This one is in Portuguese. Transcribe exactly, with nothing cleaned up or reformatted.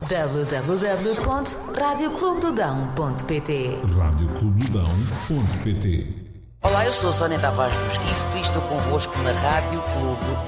w w w ponto rádio clube do dão ponto p t rádio clube do dão ponto p t. Olá, eu sou a Sónia Tavares dos Gift e estou convosco na Rádio Clube